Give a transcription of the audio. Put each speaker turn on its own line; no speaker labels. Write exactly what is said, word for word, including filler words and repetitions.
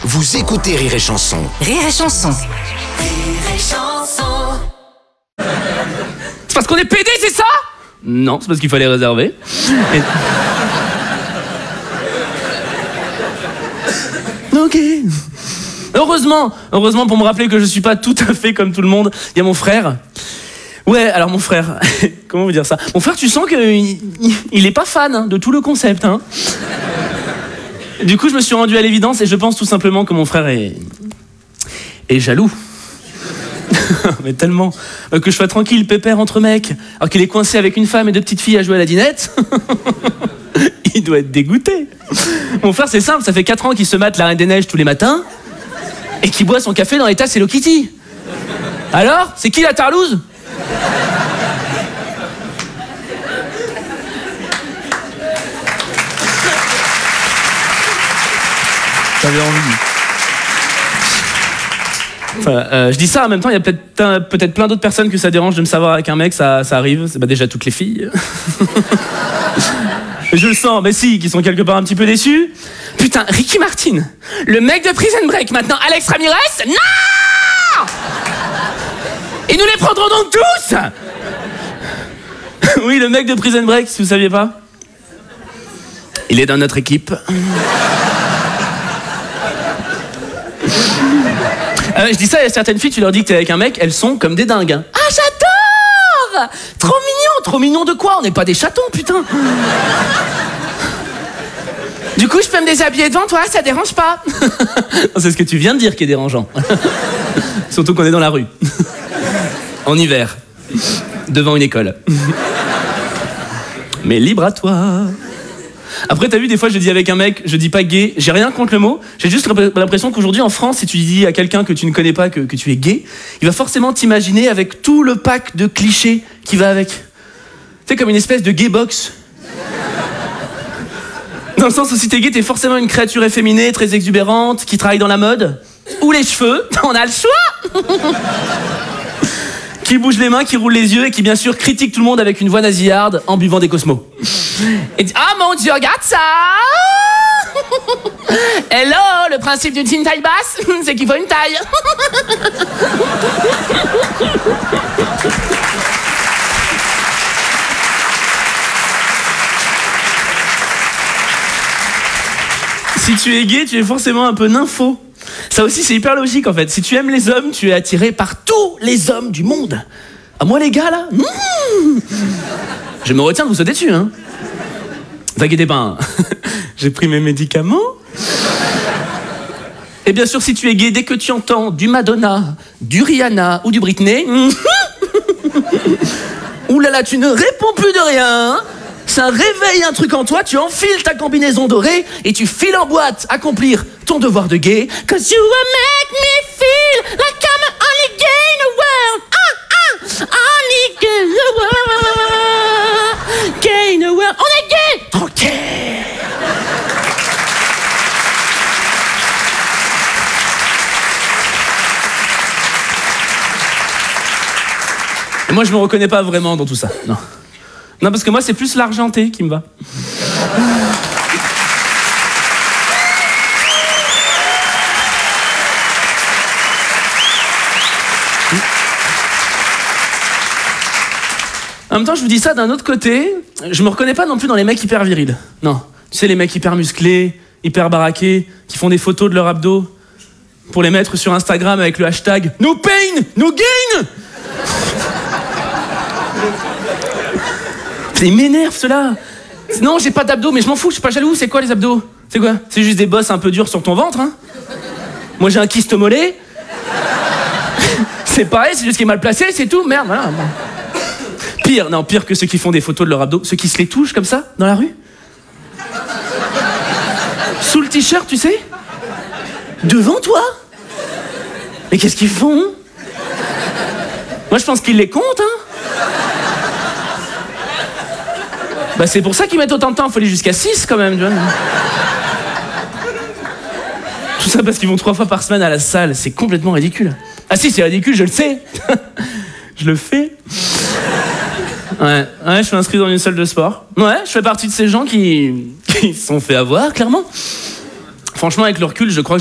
Vous écoutez Rire et Chanson.
Rire et Chanson.
Rire et Chanson.
C'est parce qu'on est pédé, c'est ça? Non, c'est parce qu'il fallait réserver. Et... Ok. Heureusement, heureusement pour me rappeler que je suis pas tout à fait comme tout le monde, il y a mon frère. Ouais, alors mon frère, comment vous dire ça? Mon frère, tu sens qu'il il, il est pas fan hein, de tout le concept. Hein. Du coup, je me suis rendu à l'évidence et je pense tout simplement que mon frère est, est jaloux. Mais tellement euh, que je sois tranquille, pépère entre mecs, alors qu'il est coincé avec une femme et deux petites filles à jouer à la dinette. Il doit être dégoûté. Mon frère, c'est simple, ça fait quatre ans qu'il se mate la Reine des Neiges tous les matins et qu'il boit son café dans les tasses Hello Kitty. Alors, c'est qui la tarlouse? J'avais envie. Enfin, euh, je dis ça en même temps, il y a peut-être, euh, peut-être plein d'autres personnes que ça dérange de me savoir avec un mec, ça, ça arrive. C'est bah, déjà toutes les filles. Je le sens, mais si, qui sont quelque part un petit peu déçus. Putain, Ricky Martin, le mec de Prison Break, maintenant Alex Ramirez, non! Et nous les prendrons donc tous! Oui, le mec de Prison Break, si vous saviez pas. Il est dans notre équipe. Euh, je dis ça, il y a certaines filles, tu leur dis que t'es avec un mec, elles sont comme des dingues. Hein. Ah, j'adore! Trop mignon, trop mignon de quoi? On n'est pas des chatons, putain! Du coup, je peux me déshabiller devant toi, ça dérange pas? C'est ce que tu viens de dire qui est dérangeant. Surtout qu'on est dans la rue. En hiver. Devant une école. Mais libre à toi. Après, t'as vu, des fois, je dis avec un mec, je dis pas gay, j'ai rien contre le mot, j'ai juste l'impression qu'aujourd'hui, en France, si tu dis à quelqu'un que tu ne connais pas que, que tu es gay, il va forcément t'imaginer avec tout le pack de clichés qui va avec. Tu sais, comme une espèce de gay box. Dans le sens où si t'es gay, t'es forcément une créature efféminée, très exubérante, qui travaille dans la mode, ou les cheveux, on a le choix. Qui bouge les mains, qui roule les yeux et qui bien sûr critique tout le monde avec une voix nasillarde en buvant des Cosmos. Et dit, ah mon Dieu, regarde ça. Hello, le principe d'une fine taille basse, c'est qu'il faut une taille. Si tu es gay, tu es forcément un peu nympho. Ça aussi, c'est hyper logique, en fait. Si tu aimes les hommes, tu es attiré par tous les hommes du monde. À moi, les gars, là, mmh je me retiens de vous sauter dessus, hein. T'inquiétez pas, hein. J'ai pris mes médicaments. Et bien sûr, si tu es gay, dès que tu entends du Madonna, du Rihanna ou du Britney, ouh là là, tu ne réponds plus de rien. Ça réveille un truc en toi, tu enfiles ta combinaison dorée et tu files en boîte accomplir ton devoir de gay. Cause you will make me feel like I'm the only gay in the world. Ah, ah, only gay in the world. Gay in the world. On est gay. Tranquille. Et moi, je me reconnais pas vraiment dans tout ça, non. Non, parce que moi, c'est plus l'argenté qui me va. En même temps, je vous dis ça d'un autre côté, je me reconnais pas non plus dans les mecs hyper virils. Non. Tu sais, les mecs hyper musclés, hyper baraqués, qui font des photos de leur abdos pour les mettre sur Instagram avec le hashtag No pain, no gain. Ils m'énervent, ceux-là. Non, j'ai pas d'abdos, mais je m'en fous, je suis pas jaloux. C'est quoi les abdos? C'est quoi? C'est juste des bosses un peu dures sur ton ventre, hein? Moi, j'ai un kyste mollet. C'est pareil, c'est juste qu'il est mal placé, c'est tout. Merde, voilà. Pire, non, pire que ceux qui font des photos de leurs abdos, ceux qui se les touchent comme ça, dans la rue. Sous le t-shirt, tu sais? Devant toi. Mais qu'est-ce qu'ils font? Moi, je pense qu'ils les comptent, hein? Bah c'est pour ça qu'ils mettent autant de temps, il faut aller jusqu'à six quand même, tu vois. Tout ça parce qu'ils vont trois fois par semaine à la salle, c'est complètement ridicule. Ah si, c'est ridicule, je le sais. Je le fais. Ouais, ouais, je suis inscrit dans une salle de sport. Ouais, je fais partie de ces gens qui, qui se sont fait avoir, clairement. Franchement, avec le recul, je crois que